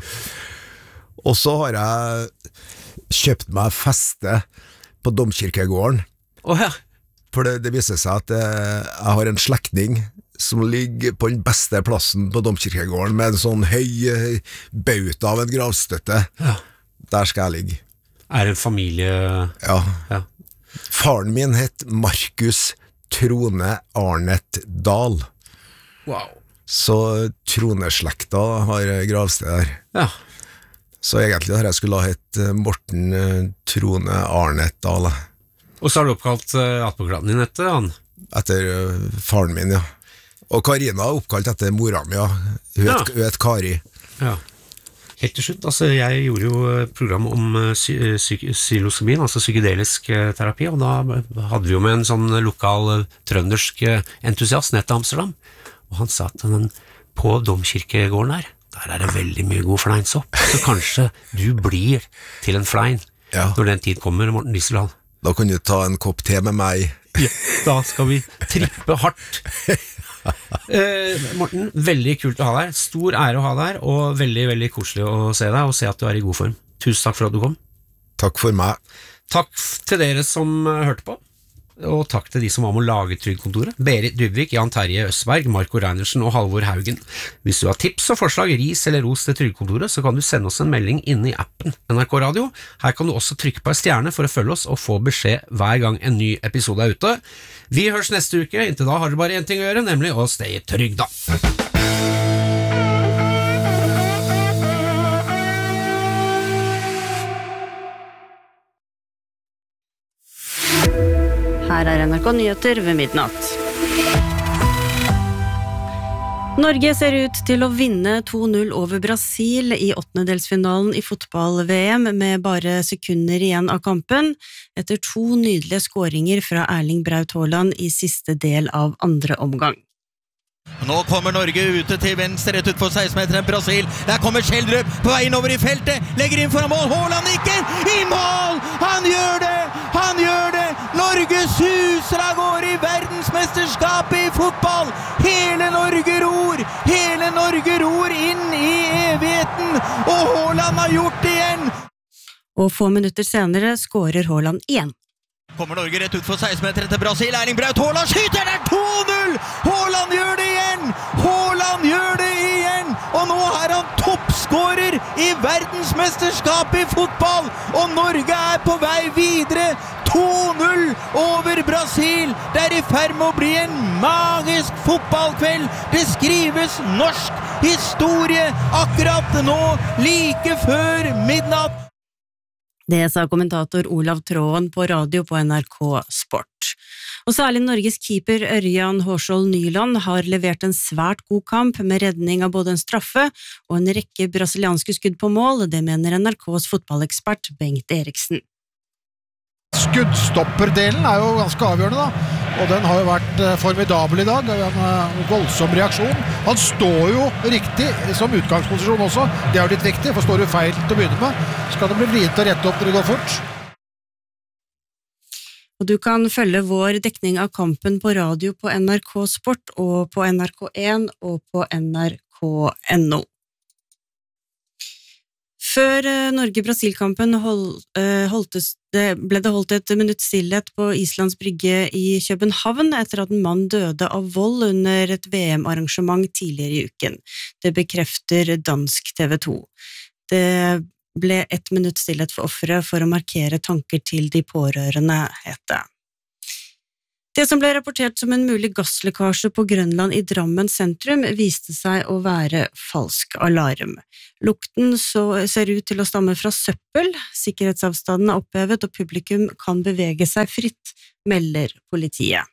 Og så har jeg kjøpt meg feste på Domkirkegården. Oh, ja. For det, det viser seg at jeg, jeg har en slektning som ligger på den beste plassen på Domkirkegården med en sånn høy bauta av en gravstøtte. Ja. Der skal jeg ligge. Er det en familie... Ja. Ja. Faren min het Markus Trone Arnet Dahl. Wow. Så Troneslekta har gravsted der. Ja. Så egentlig har jeg skulle ha hett Morten Trone Arnet Dahl. Og så har du oppkalt uh, atpåklatten din etter han? Etter uh, faren min, ja. Og Karina er oppkalt etter mora mi, ja. Hun ja. het, hun het Kari. Ja. Helt til slutt, altså jeg gjorde jo program om psy- psy- psilocybin, altså psykedelisk terapi, og da hadde vi jo med en sånn lokal trøndersk entusiast ned til Amsterdam, og han sa at den, på Domkirkegården der, der er det veldig mye god fleinsopp, så kanskje du blir til en flein ja. Når den tid kommer, Morten Dieseldal. Da kan du ta en kopp te med meg. Ja, da skal vi trippe hardt. eh, Morten, veldig kult å ha deg. Stor ære å ha deg, og veldig, veldig koselig å se deg, og se at du er i god form. Tusen takk for at du kom. Takk for meg. Takk til dere som hørte på, og takk til de som var med å lage Trygdkontoret. Berit Dybvik, Jan Terje Østberg, Marco Reinersen og Halvor Haugen. Hvis du har tips og forslag, ris eller ros til Trygdkontoret, så kan du sende oss en melding inne i appen N R K Radio. Her kan du også trykke på en stjerne for å følge oss og få beskjed hver gang en ny episode er ute. Vi høres neste uke. Inntil da har dere bare én ting å gjøre, nemlig å stay trygg da. Her er N R K Nyheter ved midnatt. Norge ser ut til å vinne to null over Brasil i åttendedelsfinalen i fotball-V M med bare sekunder igjen av kampen, etter to nydelige skåringer fra Erling Braut Haaland i siste del av andre omgang. Nå kommer Norge ute til venstre rett ut for seksten-meteren Brasil. Der kommer Kjeldrup på vei innover i feltet. Legger inn foran mål. Haaland nikker i mål! Han gjør det! Han gjør det! Norge suser av gårde i verdensmesterskapet i fotball. Hele Norge ror. Hele Norge ror inn i evigheten. Og Haaland har gjort det igjen. Og få minutter senere skårer Haaland igjen. Kommer Norge rett ut for seksten-meteren til Brasil. Erling Braut Haaland skyter, det er to null! Haaland gjør det igjen! Haaland gjør det igjen! Og nå er han toppskårer i verdensmesterskapet i fotball! Og Norge er på vei videre! to null over Brasil! Det er i ferd med å bli en magisk fotballkveld! Det skrives norsk historie akkurat nå, like før midnatt! Det sa kommentator Olav Tråen på radio på N R K Sport. Og særlig Norges keeper Ørjan Hårskjold Nyland har levert en svært god kamp med redning av både en straffe og en rekke brasilianske skudd på mål, det mener N R K's fotballekspert Bengt Eriksen. Skuddstopperdelen er jo ganske avgjørende da, og den har jo vært formidabel i dag, en voldsom reaksjon. Han står jo riktig som utgangsposisjon også, det er jo litt viktig, for står du feil til å begynne med, så kan det bli vrient å rette opp når det går fort. Og du kan følge vår dekning av kampen på radio på N R K Sport og på N R K en og på N R K punktum no. Før Norge-Brasil-kampen hold, holdtes, det ble det holdt et minutt stillhet på Islands brygge i København etter at en mann døde av vold under et V M-arrangement tidligere i uken. Det bekrefter dansk T V to. Det ble et minutt stillhet for offeret for å markere tanker til de pårørende, het det. Det som ble rapportert som en mulig gasslekkasje på Grønland i Drammen sentrum viste seg å være falsk alarm. Lukten så ser ut til å stamme fra søppel, sikkerhetsavstanden er opphevet og publikum kan bevege seg fritt, melder politiet.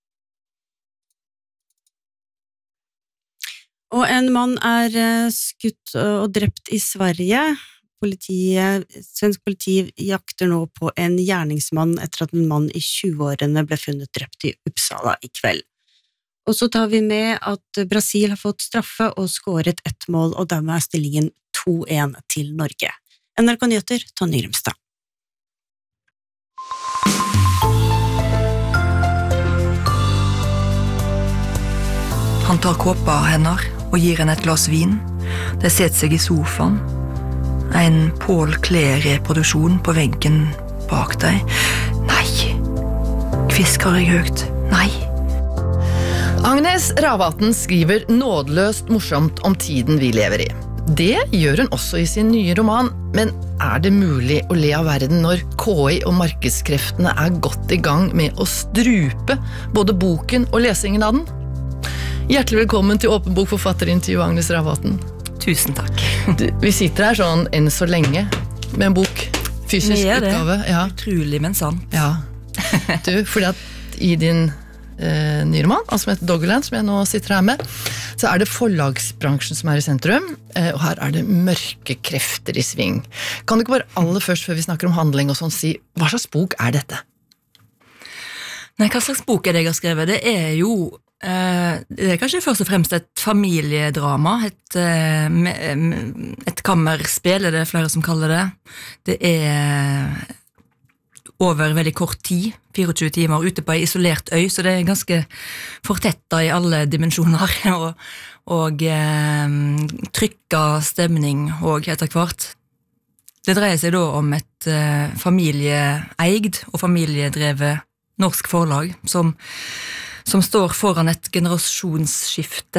Og en mann er skutt og drept i Sverige. Politiet, svensk politi jakter nå på en gjerningsmann etter at en mann i tjue-årene ble funnet drept i Uppsala i kveld. Og så tar vi med at Brasil har fått straffe og skåret ett mål, og dermed er stillingen to én til Norge. N R K Nyheter, Tonje Grimstad. Han tar kåpa av henne og gir henne et glas vin. De setter seg i sofaen. En Paul Klee-reproduksjon på veggen bak deg. Nei! Kvisker jeg høyt. Nei! Agnes Ravatn skriver nådeløst morsomt om tiden vi lever i. Det gjør hun også i sin nye roman, men er det mulig å le av verden når K I og markedskreftene er godt i gang med å strupe både boken og lesingen av den? Hjertelig velkommen til Åpen bok forfatterintervju, Agnes Ravatn. Tusen takk. Du, vi sitter her sånn enn så lenge med en bok, fysisk utgave. Ja. Utrolig, men sant. Ja. Du, fordi at i din eh, nye roman, altså som heter Doggerland, som jeg nå sitter her med, så er det forlagsbransjen som er i sentrum, eh, og her er det mørke krefter i sving. Kan du ikke bare aller først, før vi snakker om handling og sånn, si, hva slags bok er dette? Nei, hva slags bok er det jeg har skrevet? Det er jo Det er kanskje først og fremst et familiedrama, et, et kammerspill, er det flere som kaller det. Det er over veldig kort tid, tjuefire timer, ute på en isolert øy, så det er ganske fortettet i alle dimensjoner, og, og trykka stemning og etter hvert. Det dreier seg da om et familieeid og familiedrevet norsk forlag, som som står foran et generasjonsskifte.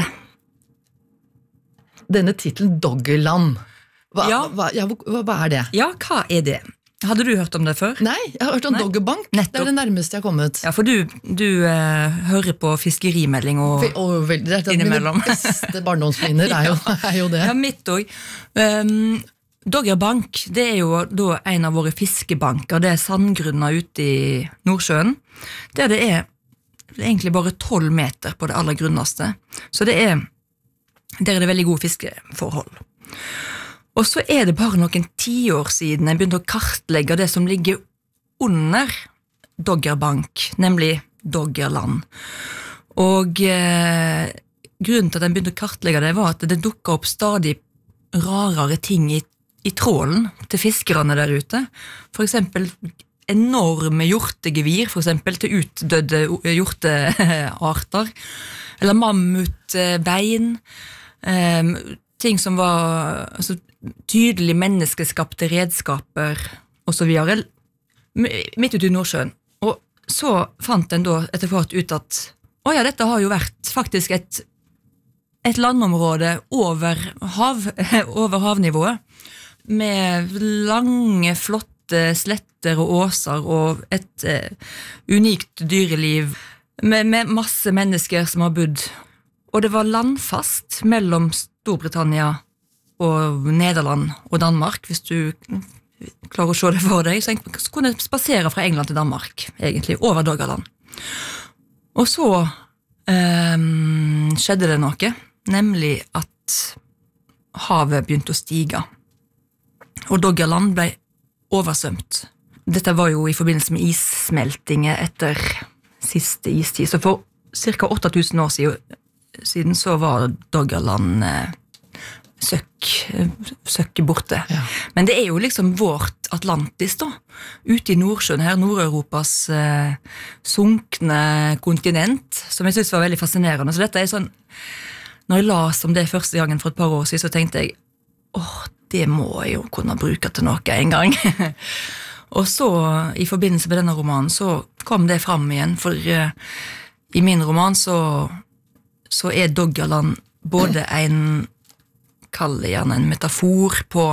Denne titelen Doggerland, hva, ja. hva, ja, hva, hva er det? Ja, hva er det? Hadde du hørt om det før? Nei, jeg har hørt om Nei. Doggerbank. Nettopp. Det er det nærmeste jeg har kommet. Ja, for du, du uh, hører på fiskerimelding og, og vel, det er innimellom. Mine beste barndomsminner er, ja. er jo det. Ja, mitt også. Um, Doggerbank, det er jo da en av våre fiskebanker, det er sandgrunner ute i Nordsjøen, der det er Det er egentlig bare tolv meter på det aller grunneste. Så det er, der er det veldig gode fiskeforhold. Og så er det bare noen tiår siden jeg begynte å kartlegge det som ligger under Doggerbank, nemlig Doggerland. Og eh, grunnen til at jeg begynte å kartlegge det var at det dukket opp stadig rarere ting i, i trålen til fiskerne der ute. For eksempel enorme hjortegevir, for eksempel, til utdødde hjortearter, eller mammutbein, eh, ting som var altså, tydelig menneskeskapte redskaper, og så videre, midt ute i Nordsjøen. Og så fant en da etter hvert ut at, å ja, dette har jo vært faktisk et, et landområde over, hav, over havnivået, med lange, flotte sletter og åser og et eh, unikt dyreliv med, med masse mennesker som har bodd. Og det var landfast mellom Storbritannia og Nederland og Danmark, hvis du klarer å se det for deg. Så jeg kunne spasere fra England til Danmark, egentlig, over Doggerland. Og så eh, skjedde det noe, nemlig at havet begynte å stige. Og Doggerland ble oversvømt. Dette var jo i forbindelse med issmeltinget etter siste istid, så for cirka åtte tusen år siden, siden så var Doggerland eh, søkk, søkk borte. Ja. Men det er jo liksom vårt Atlantis da, ute i Nordsjøen her, Nord-Europas eh, sunkne kontinent, som jeg synes var veldig fascinerende. Så dette er sånn, når jeg las om det første gangen for et par år siden, så tenkte jeg, åh, det må jeg jo kunne bruke til noe en gang. Og så, i forbindelse med denne romanen, så kom det fram igjen, for uh, i min roman så, så er Doggerland både en, kall det gjerne en metafor på,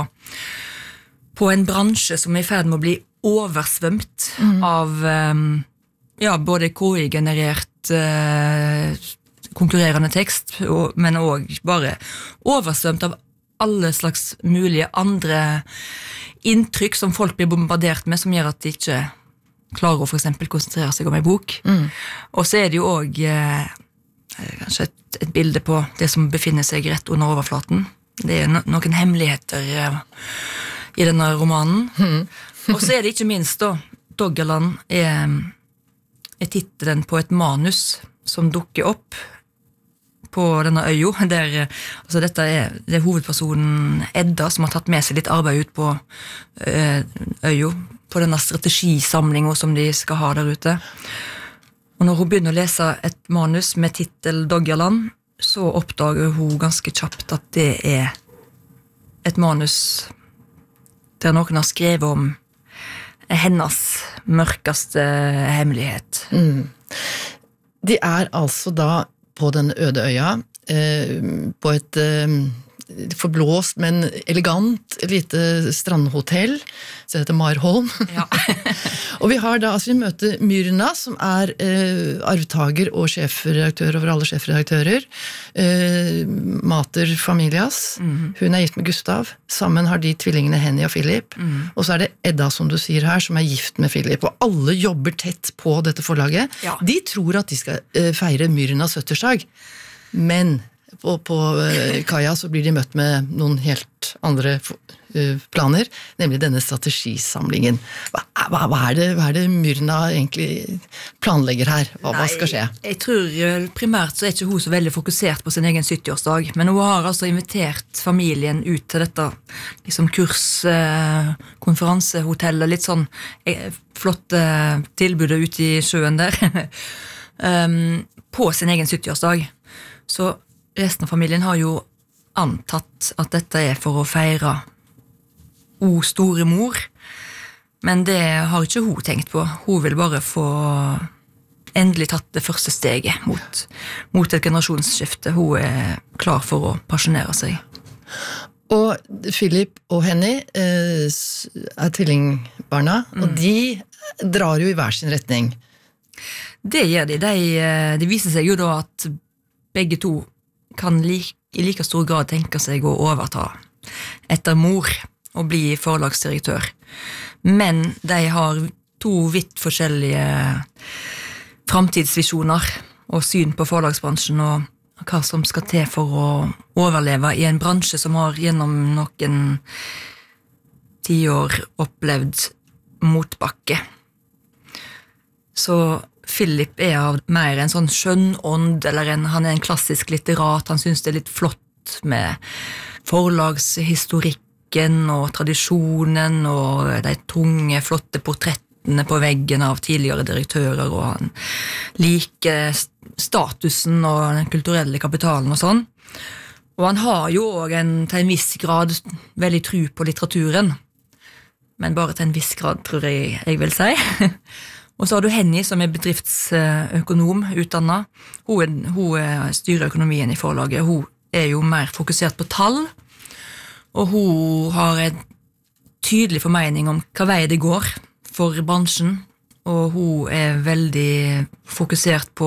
på en bransje som er i ferd med å bli oversvømt mm. av um, ja, både K I-generert uh, konkurrerende tekst, og, men også bare oversvømt av alle slags mulige andre inntrykk som folk blir bombardert med, som gjør at de ikke klarer å for eksempel konsentrere seg om en bok. Mm. Og så er det jo også eh, kanskje et, et bilde på det som befinner seg rett under overflaten. Det er no- noen hemmeligheter eh, i denne romanen. Mm. Og så er det ikke minst da, Doggerland er, er titelen på et manus som dukker opp på denne øya, der, altså dette er, det er hovedpersonen Edda som har tatt med seg litt arbeid ut på øh, øya, på denne strategisamlingen som de skal ha der ute. Og når hun begynner å lese et manus med titel Doggerland, så oppdager hun ganske kjapt at det er et manus der noen har skrevet om hennes mørkeste hemmelighet. Mm. De er altså da på den øde øya, eh, på et eh, forblåst, men elegant lite strandhotell, så det heter Marholm. Ja. Og vi har da, altså vi møter Myrna, som er eh, arvtager og sjefredaktør over alle sjefredaktører, eh, mater familias, mm-hmm. Hun er gift med Gustav, sammen har de tvillingene Henny og Philip, mm. og så er det Edda, som du sier her, som er gift med Philip, og alle jobber tett på dette forlaget. Ja. De tror at de skal eh, feire Myrnas syttiårsdag, men på, på uh, Kaja så blir de møtt med noen helt andre uh, planer, nemlig denne strategisamlingen. Hva, hva, hva, er det, hva er det Myrna egentlig planlegger her? Hva, hva skal skje? Jeg, jeg tror primært så er ikke hun så veldig fokusert på sin egen syttiårsdag, men hun har altså invitert familien ut til dette liksom kurs, uh, konferansehotellet, litt sånn uh, flotte tilbudet ute i sjøen der, um, på sin egen syttiårsdag. Så resten av familien har jo antatt at dette er for å feire o store mor, men det har ikke hun tenkt på. Hun vil bare få endelig tatt det første steget mot, mot et generasjonsskifte. Hun er klar for å passionere seg. Og Philip og Henny eh, er tvillingbarna, mm. og de drar jo i hver sin retning. Det gjør de. De, de viser seg jo da at begge to kan like, i like stor grad tenke seg å overta etter mor og bli forlagsdirektør. Men de har to vidt forskjellige framtidsvisjoner og syn på forlagsbransjen og hva som skal til for å overleve i en bransje som har gjennom noen tiår opplevd motbakke. Så Philip er av mer en sånn skjønnånd, eller en, han er en klassisk litterat, han synes det er litt flott med forlagshistorikken og tradisjonen og de tunge, flotte portrettene på veggen av tidligere direktører, og han liker statusen og den kulturelle kapitalen og sånn. Og han har jo også en, til en viss grad veldig tro på litteraturen, men bare til en viss grad, tror jeg jeg vil si. Og så har du Henny, som er bedriftsøkonom utdannet. Hun, hun styrer økonomien i forlaget. Hun er jo mer fokusert på tall, og hun har en tydelig formening om hva vei det går for bransjen, og hun er veldig fokusert på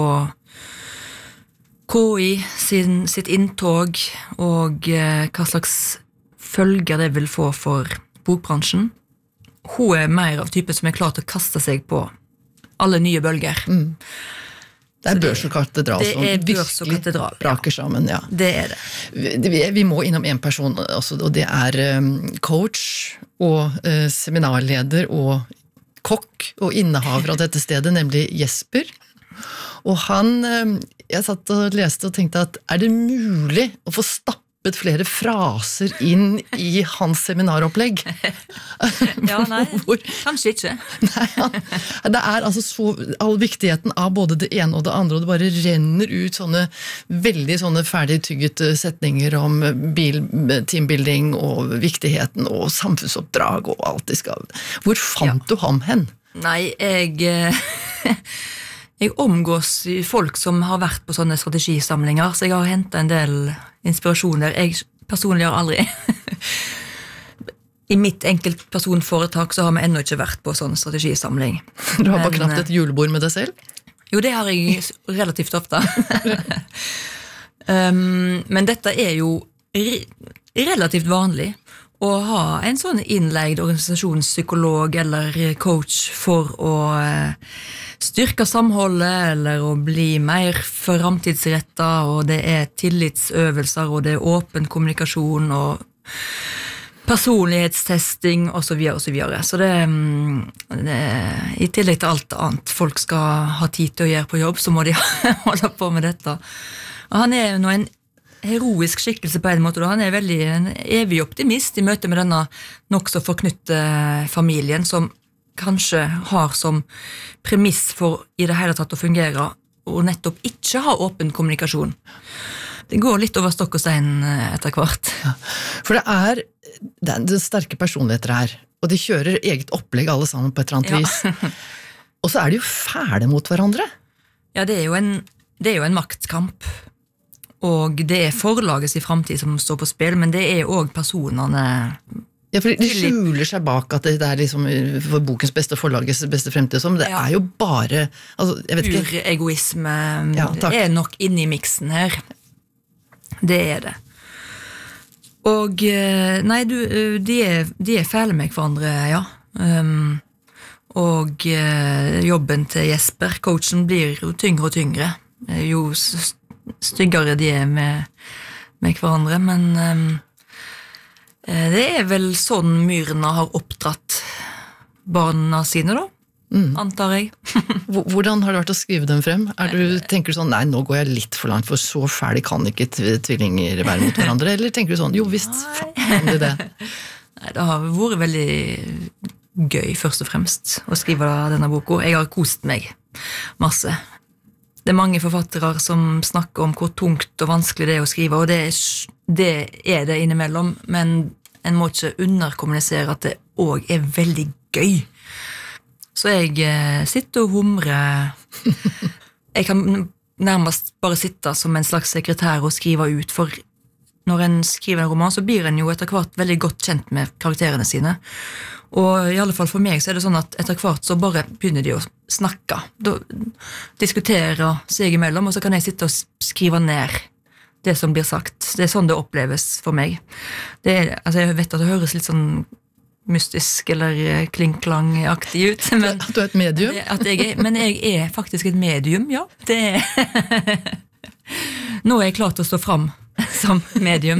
K I sin, sitt inntog, og eh, hva slags følger det vil få for bokbransjen. Hun er mer av typen som er klar til å kaste seg på alle nye bølger. Mm. Det er børs og katedral som virkelig braker sammen. Ja. Det er det. Vi, vi må innom en person også, og det er um, coach og uh, seminarleder og kokk og innehaver av dette stedet, nemlig Jesper. Og han, um, jeg satt og leste og tenkte at er det mulig å få stappet stappet flere fraser inn i hans seminaropplegg. Ja, nei, Hvor, kanskje ikke. nei, han, det er altså så all viktigheten av både det ene og det andre, og det bare renner ut sånne veldig sånne ferdigtyggete setninger om bil, teambuilding og viktigheten og samfunnsoppdrag og alt de skal. Hvor fant ja. du ham hen? Nei, jeg... Jeg omgås folk som har vært på sånne strategisamlinger, så jeg har hentet en del inspirasjon der. Jeg personlig har aldri. I mitt enkeltpersonforetak så har vi ennå ikke vært på sånn strategisamling. Du har bare Men, knapt et julebord med deg selv? Jo, det har jeg relativt ofte. um, men dette er jo re- relativt vanlig. Å ha en sånn innleid organisasjonspsykolog eller coach for å styrke samholdet, eller å bli mer framtidsrettet, og det er tillitsøvelser, og det er åpen kommunikasjon, og personlighetstesting, og så videre, og så videre. Så det, det i tillegg til alt annet folk skal ha tid til å gjøre på jobb, så må de holde på med dette. Og han er jo nå en heroisk skikkelse på en måte, og han er veldig en evig optimist i møte med denne nok så forknytte familien, som kanskje har som premiss for i det hele tatt å fungere, og nettopp ikke ha åpen kommunikasjon. Det går litt over stokk og stein etter hvert. Ja, for det er, det er sterke personligheter her, og de kjører eget opplegg alle sammen på et eller annet Ja. vis. Og så er de jo fæle mot hverandre. Ja, det er jo en, det er jo en maktkamp. Og det er forlagets i fremtid som står på spill, men det er også personene. Ja, for de skjuler seg bak at det er liksom for bokens beste, forlagets beste fremtid, som det ja. er jo bare altså, jeg vet ikke. Pur egoisme ja, er nok inne i miksen her. Det er det. Og nei, du, de er, de er fæle med hverandre, ja. Um, og jobben til Jesper, coachen, blir jo tyngre og tyngre. Jo styggere de er med, med hverandre, men um, det er vel sånn myrene har oppdratt barna sine da, mm. antar jeg. Hvordan har det vært å skrive dem frem? Er du, tenker du sånn, nei, nå går jeg litt for langt, for så ferdig kan ikke tvillinger være mot hverandre, eller tenker du sånn, jo visst, faen det det? Nei, det har vært veldig gøy først og fremst å skrive denne boka. Jeg har kost meg masse. Det er mange forfattere som snakker om hvor tungt og vanskelig det er å skrive, og det er det, er det innimellom, men en må ikke underkommunisere at det også er veldig gøy. Så jeg eh, sitter og humrer. Jeg kan nærmest bare sitte som en slags sekretær og skrive ut, for når en skriver en roman, så blir en jo etter hvert veldig godt kjent med karakterene sine. Og i alle fall for meg så er det sånn at etter hvert så bare begynner de å snakke, da, diskutere seg imellom, og så kan jeg sitte og skrive ned det som blir sagt. Det er sånn det oppleves for meg. Det er, altså jeg vet at det høres litt sånn mystisk eller kling-klang-aktig ut. Men, at du er et medium? At jeg er, men jeg er faktisk et medium, ja. Det er, nå er jeg klar til å stå fram som medium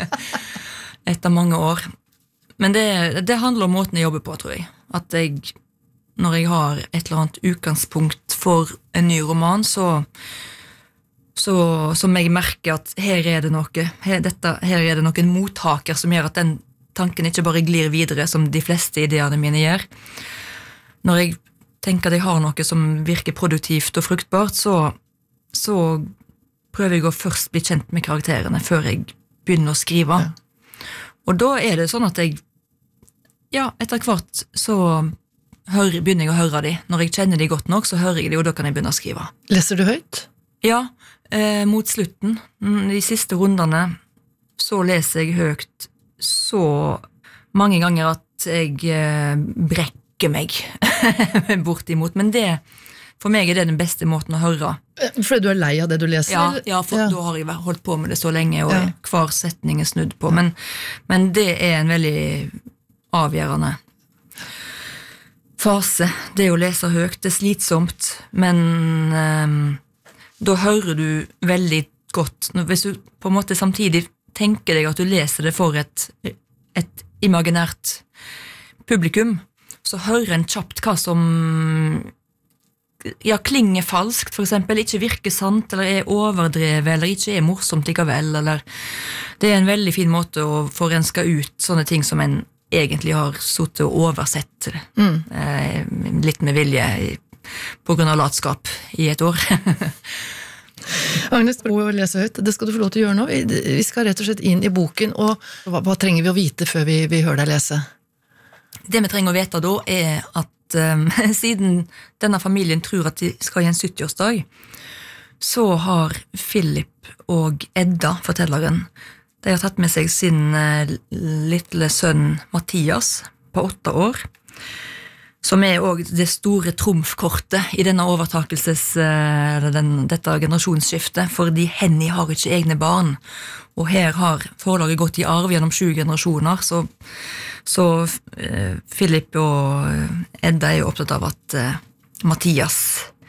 etter mange år. Men det, det handler om måten jeg jobber på, tror jeg. At jeg, når jeg har et eller annet utgangspunkt for en ny roman, så, så som jeg merker at her er det noe, her, dette, her er det noen mottaker som gjør at den tanken ikke bare glir videre, som de fleste ideene mine gjør. Når jeg tenker at jeg har noe som virker produktivt og fruktbart, så, så prøver jeg å først bli kjent med karakterene før jeg begynner å skrive. Ja. Og da er det sånn at jeg, ja, etter hvert så hører, begynner jeg å høre de. Når jeg kjenner de godt nok, så hører jeg de, og da kan jeg begynne å skrive. Leser du høyt? Ja, eh, mot slutten. De siste rundene så leser jeg høyt så mange ganger at jeg eh, brekker meg bortimot. Men det, for meg er det den beste måten å høre. Fordi du er lei av det du leser? Ja, ja for ja. Da har jeg holdt på med det så lenge, og ja. Hver setning er snudd på. Men, men det er en veldig avgjørende fase. Det å lese høyt, det er slitsomt, men um, da hører du veldig godt. Hvis du på en måte samtidig tenker deg at du leser det for et, et imaginært publikum, så hører en kjapt hva som ja, klinger falskt, for eksempel, ikke virker sant, eller er overdrevet, eller ikke er morsomt likevel, eller det er en veldig fin måte å få renska ut sånne ting som en egentlig har suttet og oversett mm. eh, litt med vilje på grunn av latskap i et år. Agnes, prøv å lese høyt. Det skal du få lov til å gjøre nå. Vi, vi skal rett og slett inn i boken, og hva, hva trenger vi å vite før vi, vi hører deg lese? Det vi trenger å vite da er at um, siden denne familien tror at de skal i en sytti-årsdag, så har Philip og Edda, fortelleren, de har tatt med seg sin uh, lille sønn Mathias på åtte år, som er også det store trumfkortet i denne overtakelses, uh, den, dette generasjonsskiftet, fordi Henny har ikke egne barn, og her har forlaget gått i arv gjennom sju generasjoner, så, så uh, Philip og Edda er jo opptatt av at uh, Mathias